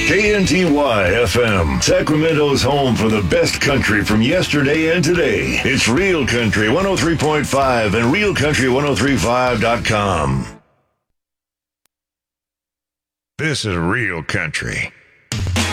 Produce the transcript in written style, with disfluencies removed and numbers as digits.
KNTY FM, Sacramento's home for the best country from yesterday and today. It's Real Country 103.5 and RealCountry1035.com. This is Real Country.